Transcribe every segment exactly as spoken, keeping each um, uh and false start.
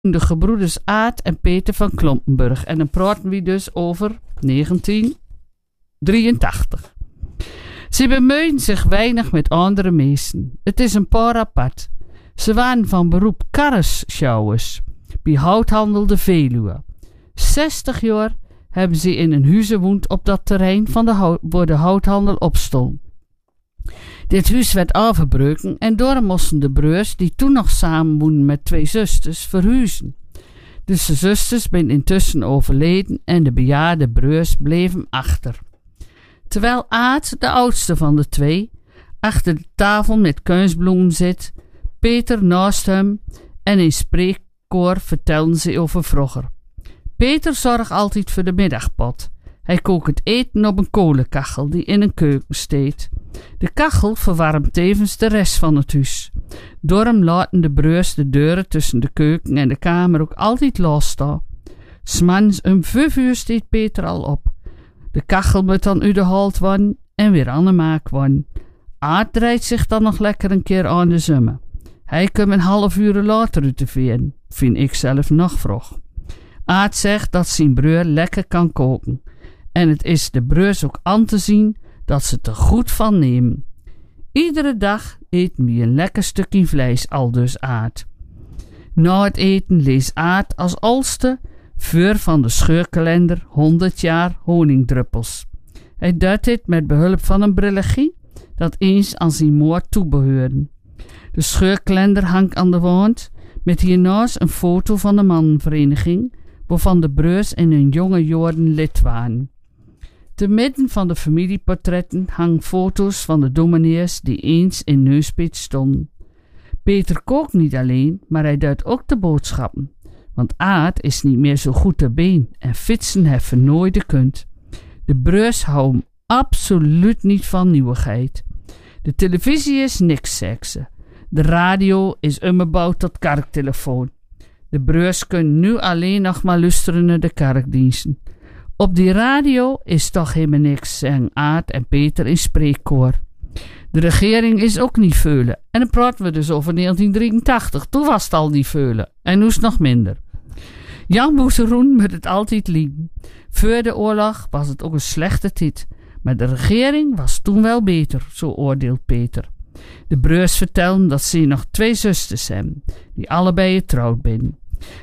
de gebroeders Aad en Peter van Klompenburg. En dan praten we dus over negentien drieëntachtig. Ze bemoeien zich weinig met andere mensen. Het is een paar apart. Ze waren van beroep karrensjouwers bij houthandel de Veluwe. zestig jaar hebben ze in een huis gewoond op dat terrein van de hout, waar de houthandel opstond. Dit huis werd afgebroken en daarom moesten de broers, die toen nog samen woonden met twee zusters, verhuizen. Dus de zusters zijn intussen overleden en de bejaarde broers bleven achter. Terwijl Aad, de oudste van de twee, achter de tafel met kunstbloemen zit, Peter naast hem en in spreekkoor vertelden ze over vroeger. Peter zorgt altijd voor de middagpot. Hij kookt het eten op een kolenkachel die in een keuken steekt. De kachel verwarmt tevens de rest van het huis. Daarom laten de broers de deuren tussen de keuken en de kamer ook altijd losstaan. 's Mans om vijf uur steekt Peter al op. De kachel moet dan uit de halt worden en weer aan de maak worden. Aad draait zich dan nog lekker een keer aan de zomer. Hij komt een half uur later uit de veen, vind ik zelf nog vroeg. Aad zegt dat zijn broer lekker kan koken. En het is de broers ook aan te zien dat ze er goed van nemen. Iedere dag eten we een lekker stukje vlees, aldus Aad. Na het eten leest Aad als oudste voor van de scheurkalender honderd jaar honingdruppels. Hij doet dit met behulp van een brillegie dat eens aan zijn moord toebehoorde. De scheurkalender hangt aan de wand met hiernaast een foto van de mannenvereniging waarvan de broers in hun jonge jaren lid waren. Te midden van de familieportretten hangen foto's van de domineers die eens in Neuspit stonden. Peter kookt niet alleen, maar hij duidt ook de boodschappen. Want Aad is niet meer zo goed ter been en fietsen heffen nooit de kunt. De broers houden absoluut niet van nieuwigheid. De televisie is niks, zegt ze. De radio is umbouwd tot kerktelefoon. De broers kunnen nu alleen nog maar luisteren naar de kerkdiensten. Op die radio is toch helemaal niks, zeggen Aad en Peter in spreekkoor. De regering is ook niet veulen. En dan praten we dus over negentien drieëntachtig. Toen was het al niet veulen. En nu is het nog minder. Jan Boezeroen moet het altijd liegen. Voor de oorlog was het ook een slechte tijd. Maar de regering was toen wel beter, zo oordeelt Peter. De broers vertellen dat ze nog twee zusters hebben, die allebei getrouwd zijn.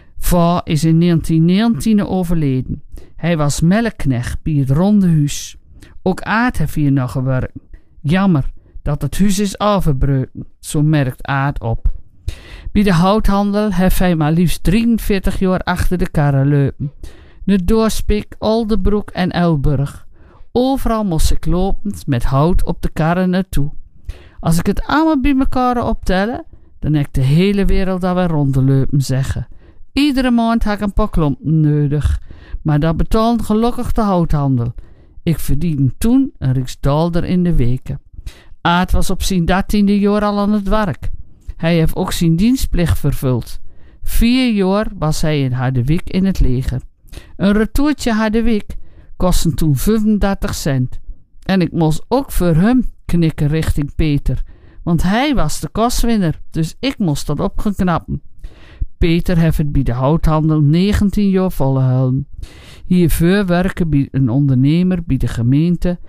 Va is in negentien negentien overleden. Hij was melkknecht bij het ronde huis. Ook Aad heeft hier nog gewerkt. Jammer dat het huis is afgebroken, zo merkt Aad op. Bij de houthandel heeft hij maar liefst drieënveertig jaar achter de karren lopen. Nu Doorspik, Oldebroek en Elburg. Overal moest ik lopend met hout op de karren naartoe. Als ik het allemaal bij elkaar optellen, dan heb ik de hele wereld dat wij rondlopen zeggen. Iedere maand heb ik een paar klompen nodig, maar dat betaalt gelukkig de houthandel. Ik verdiende toen een riksdaalder in de weken. Aad was op zijn dertiende jaar al aan het werk. Hij heeft ook zijn dienstplicht vervuld. Vier jaar was hij in Harderwijk in het leger. Een retourtje Harderwijk kostte toen vijfendertig cent. En ik moest ook voor hem knikken richting Peter, want hij was de kostwinner, dus ik moest dat op gaan knappen. Peter heeft het bij de houthandel negentien jaar volgehouden. Hiervoor werken bij een ondernemer bij de gemeente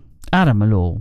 Ermelo.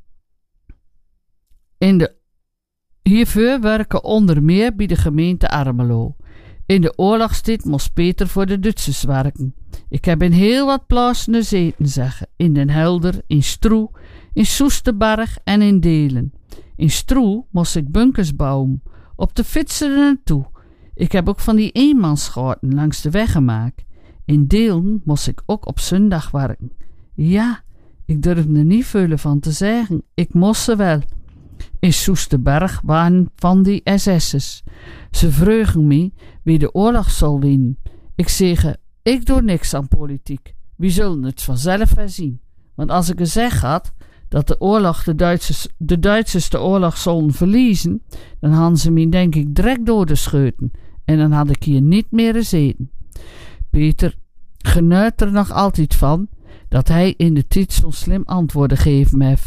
In de Hiervoor werken onder meer bij de gemeente Ermelo. In de oorlogstijd moest Peter voor de Duitsers werken. Ik heb in heel wat plaatsen gezeten, zeggen. In Den Helder, in Stroe, in Soesterberg en in Delen. In Stroe moest ik bunkers bouwen, op de fietsen er naartoe. Ik heb ook van die eenmansgaten langs de weg gemaakt. In Delen moest ik ook op zondag werken. Ja, ik durfde er niet veel van te zeggen. Ik moest ze wel. In Soesterberg waren van die S S'ers. Ze vreugen me wie de oorlog zal winnen. Ik zeg, ik doe niks aan politiek. Wie zullen het vanzelf wel zien. Want als ik gezegd had dat de oorlog de Duitsers de, Duitsers de oorlog zullen verliezen, dan hadden ze me denk ik direct door de scheuten. En dan had ik hier niet meer gezeten. Peter genuit er nog altijd van dat hij in de tijd zo'n slim antwoorden gegeven heeft.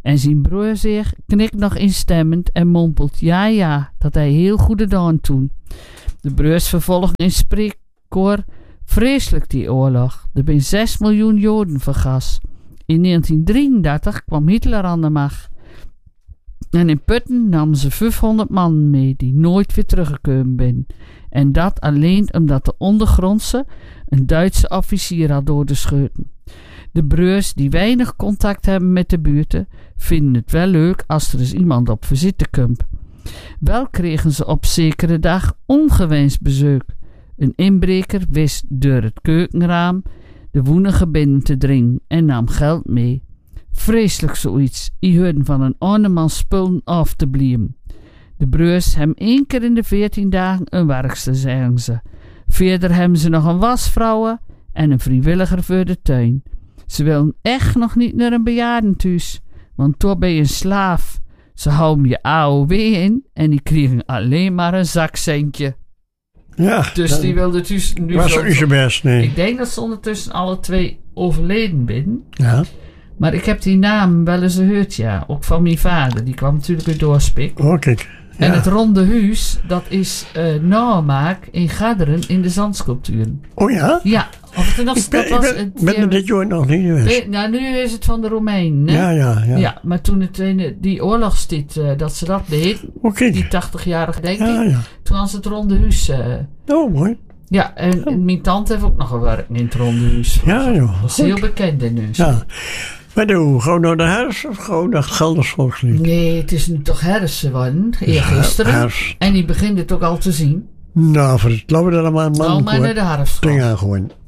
En zijn broer zich knikt nog instemmend en mompelt ja ja, dat hij heel goed gedaan toen. De broers vervolgen in spreekkoor: vreselijk die oorlog. Er zijn zes miljoen Joden vergas. In negentien drieëndertig kwam Hitler aan de macht. En in Putten namen ze vijfhonderd man mee die nooit weer teruggekomen zijn. En dat alleen omdat de ondergrondse een Duitse officier had doorgeschoten. De broers die weinig contact hebben met de buurten vinden het wel leuk als er eens iemand op visite komt. Wel kregen ze op zekere dag ongewenst bezoek. Een inbreker wist door het keukenraam de woenige binnen te dringen en nam geld mee. Vreselijk zoiets, i hoorden van een andermans spullen af te blijven. De broers hebben één keer in de veertien dagen een werkster, zeggen ze. Verder hebben ze nog een wasvrouw en een vrijwilliger voor de tuin. Ze willen echt nog niet naar een bejaardentehuis, want toch ben je een slaaf. Ze houden je A O W in en die kregen alleen maar een zakcentje. Ja. Dus die wilde dus nu... Was ook niet zo best, nee. Ik denk dat ze ondertussen alle twee overleden zijn. Ja. Maar ik heb die naam wel eens gehoord, ja. Ook van mijn vader. Die kwam natuurlijk uit Doorspik. Oh, kijk. Ja. En het ronde huis, dat is uh, namaak in Gadderen in de zandsculpturen. Oh ja? Ja. Of het nog, Ik ben, dat was, ik ben, het, ben er dit jaar nog niet geweest. ben, nou, nu is het van de Romeinen, hè? Ja, ja, ja. Ja, maar toen het in die oorlogstijd, uh, dat ze dat deed, Oh, kijk. die tachtigjarige denk Ja, ik, ja. toen was het ronde huis. Uh, Oh, mooi. ja, en, en mijn tante heeft ook nog gewerkt in het ronde huis. Ja, joh. Dat is heel bekend in huis. Ja. Maar doe, gewoon naar de herfst of gewoon naar het Gelders Volkslied? Nee, het is nu toch herfst geworden, eergisteren. Herfst. En die begint het ook al te zien. Nou, voor het laten we er maar een man Al maar naar de herfst. ding aan gooien.